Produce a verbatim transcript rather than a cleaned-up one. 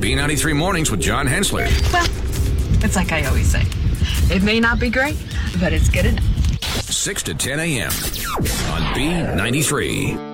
B ninety-three Mornings with John Hensler. Well, it's like I always say. It may not be great, but it's good enough. six to ten a.m. on B ninety-three.